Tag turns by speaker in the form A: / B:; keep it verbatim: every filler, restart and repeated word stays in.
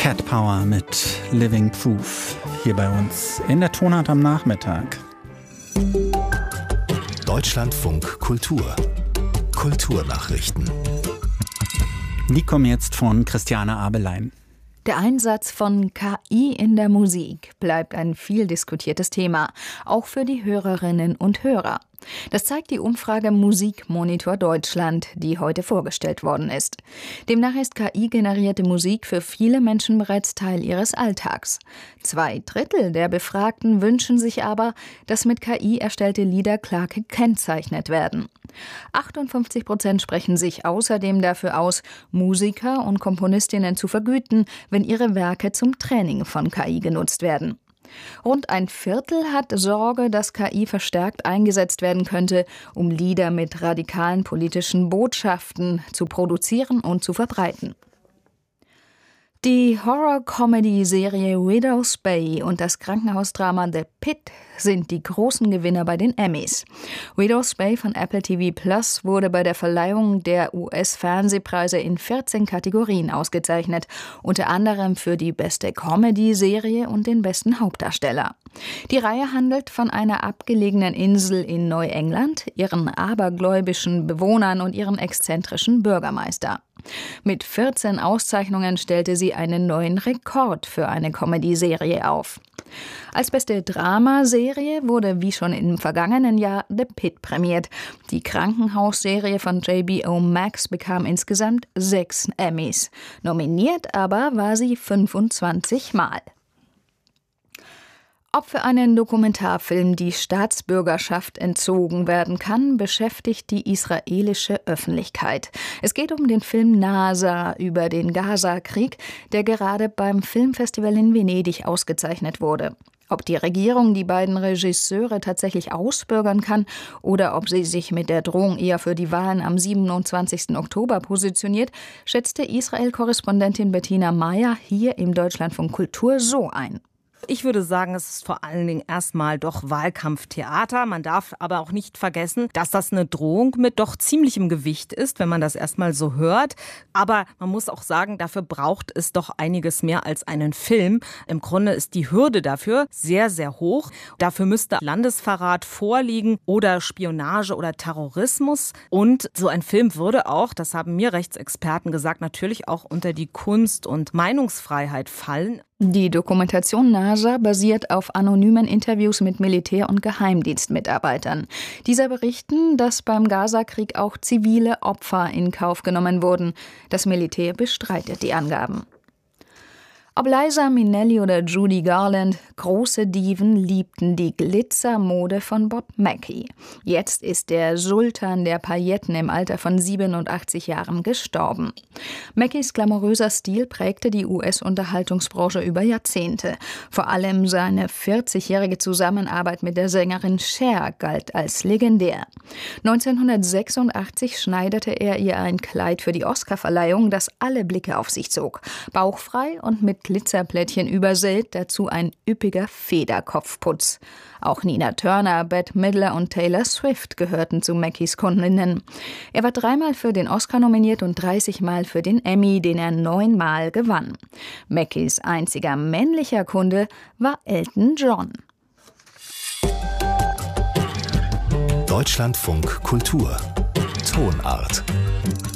A: Cat Power mit Living Proof hier bei uns in der Tonart am Nachmittag.
B: Deutschlandfunk Kultur. Kulturnachrichten.
A: Die kommen jetzt von Christiane Abelein.
C: Der Einsatz von K I in der Musik bleibt ein viel diskutiertes Thema, auch für die Hörerinnen und Hörer. Das zeigt die Umfrage Musikmonitor Deutschland, die heute vorgestellt worden ist. Demnach ist K I-generierte Musik für viele Menschen bereits Teil ihres Alltags. Zwei Drittel der Befragten wünschen sich aber, dass mit K I erstellte Lieder klar gekennzeichnet werden. achtundfünfzig Prozent sprechen sich außerdem dafür aus, Musiker und Komponistinnen zu vergüten, wenn ihre Werke zum Training von K I genutzt werden. Rund ein Viertel hat Sorge, dass K I verstärkt eingesetzt werden könnte, um Lieder mit radikalen politischen Botschaften zu produzieren und zu verbreiten. Die Horror-Comedy-Serie Widow's Bay und das Krankenhausdrama The Pit sind die großen Gewinner bei den Emmys. Widow's Bay von Apple T V Plus wurde bei der Verleihung der U S-Fernsehpreise in vierzehn Kategorien ausgezeichnet, unter anderem für die beste Comedy-Serie und den besten Hauptdarsteller. Die Reihe handelt von einer abgelegenen Insel in Neuengland, ihren abergläubischen Bewohnern und ihren exzentrischen Bürgermeister. Mit vierzehn Auszeichnungen stellte sie einen neuen Rekord für eine Comedy-Serie auf. Als beste Dramaserie wurde wie schon im vergangenen Jahr The Pit prämiert. Die Krankenhausserie von J B O Max bekam insgesamt sechs Emmys. Nominiert aber war sie fünfundzwanzig Mal. Ob für einen Dokumentarfilm die Staatsbürgerschaft entzogen werden kann, beschäftigt die israelische Öffentlichkeit. Es geht um den Film NASA über den Gaza-Krieg, der gerade beim Filmfestival in Venedig ausgezeichnet wurde. Ob die Regierung die beiden Regisseure tatsächlich ausbürgern kann oder ob sie sich mit der Drohung eher für die Wahlen am siebenundzwanzigsten Oktober positioniert, schätzte Israel-Korrespondentin Bettina Meyer hier im Deutschlandfunk Kultur so ein.
D: Ich würde sagen, es ist vor allen Dingen erstmal doch Wahlkampftheater. Man darf aber auch nicht vergessen, dass das eine Drohung mit doch ziemlichem Gewicht ist, wenn man das erstmal so hört. Aber man muss auch sagen, dafür braucht es doch einiges mehr als einen Film. Im Grunde ist die Hürde dafür sehr, sehr hoch. Dafür müsste Landesverrat vorliegen oder Spionage oder Terrorismus. Und so ein Film würde auch, das haben mir Rechtsexperten gesagt, natürlich auch unter die Kunst- und Meinungsfreiheit fallen.
C: Die Dokumentation NASA basiert auf anonymen Interviews mit Militär- und Geheimdienstmitarbeitern. Diese berichten, dass beim Gaza-Krieg auch zivile Opfer in Kauf genommen wurden. Das Militär bestreitet die Angaben. Ob Liza Minnelli oder Judy Garland, große Diven liebten die Glitzermode von Bob Mackie. Jetzt ist der Sultan der Pailletten im Alter von siebenundachtzig Jahren gestorben. Mackies glamouröser Stil prägte die U S-Unterhaltungsbranche über Jahrzehnte. Vor allem seine vierzigjährige Zusammenarbeit mit der Sängerin Cher galt als legendär. neunzehnhundertsechsundachtzig schneiderte er ihr ein Kleid für die Oscarverleihung, das alle Blicke auf sich zog. Bauchfrei und mit Glitzerplättchen übersät, dazu ein üppiger Federkopfputz. Auch Nina Turner, Bette Midler und Taylor Swift gehörten zu Mackies Kundinnen. Er war dreimal für den Oscar nominiert und dreißig Mal für den Emmy, den er neunmal gewann. Mackies einziger männlicher Kunde war Elton John.
B: Deutschlandfunk Kultur. Tonart.